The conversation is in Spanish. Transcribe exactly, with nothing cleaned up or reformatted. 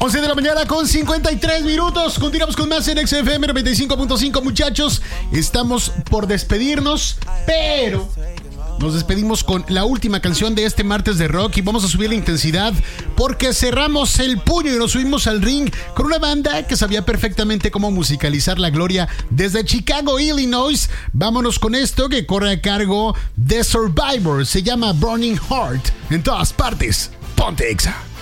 once de la mañana con cincuenta y tres minutos. Continuamos con más en X F M noventa y cinco punto cinco, muchachos. Estamos por despedirnos, pero nos despedimos con la última canción de este martes de rock y vamos a subir la intensidad porque cerramos el puño y nos subimos al ring con una banda que sabía perfectamente cómo musicalizar la gloria desde Chicago, Illinois. Vámonos con esto que corre a cargo de Survivor. Se llama Burning Heart. En todas partes, ponte Exa.